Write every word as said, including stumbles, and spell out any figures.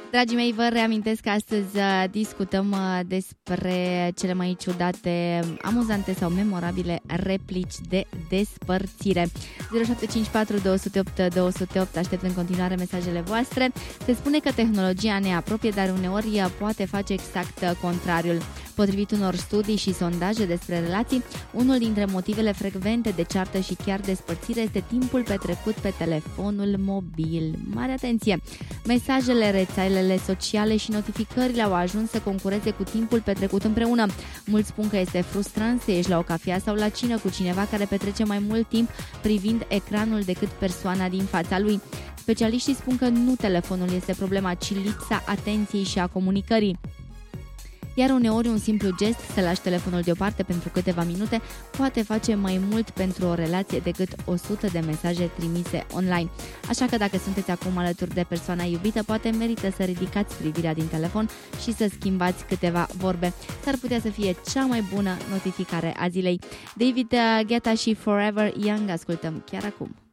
Dragii mei, vă reamintesc că astăzi discutăm despre cele mai ciudate, amuzante sau memorabile replici de despărțire. zero șapte cinci patru doi zero opt doi zero opt, aștept în continuare mesajele voastre. Se spune că tehnologia ne apropie, dar uneori poate face exact contrariul. Potrivit unor studii și sondaje despre relații, unul dintre motivele frecvente de ceartă și chiar despărțire este timpul petrecut pe telefonul mobil. Mare atenție! Mesajele, rețelele sociale și notificările au ajuns să concureze cu timpul petrecut împreună. Mulți spun că este frustrant să ieși la o cafea sau la cină cu cineva care petrece mai mult timp privind ecranul decât persoana din fața lui. Specialiștii spun că nu telefonul este problema, ci lipsa atenției și a comunicării. Iar uneori un simplu gest, să lași telefonul deoparte pentru câteva minute, poate face mai mult pentru o relație decât o sută de mesaje trimise online. Așa că dacă sunteți acum alături de persoana iubită, poate merită să ridicați privirea din telefon și să schimbați câteva vorbe. S-ar putea să fie cea mai bună notificare a zilei. David Guetta și Forever Young ascultăm chiar acum.